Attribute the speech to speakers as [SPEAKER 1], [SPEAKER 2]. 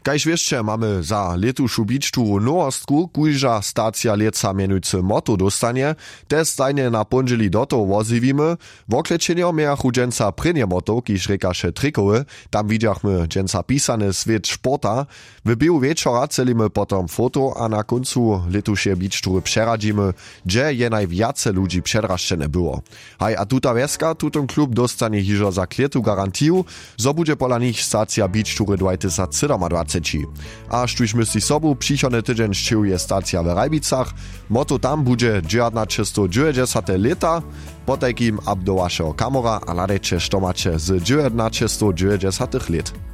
[SPEAKER 1] Kaž wieszcze, mamy za letušu bičturu nowostku, kujža stacja leca mienujcy motto dostanie, też stajnie na ponželi doto wozivimy. Woklečenjo miachu dženca prenie motto, kiž rekaše trikowy, tam widziachmy dženca pisany svět športa. W biu wieczora celimy potom foto, a na końcu letušie bičtury přeradzimy, gdzie je najwiace ludzi předraščene było. Haj, a tuta wieska, tutun klub dostanie hižo za kletu garantiju, zo bude pola nich stacja bičtury 2027. A štuž mysli sobu, přichodny tydzień šćił stacja w Rajbicach, motto tam bude 1990 leta, potajkim ab do waszego kamera, a ladejcie, što macie z 1990 let.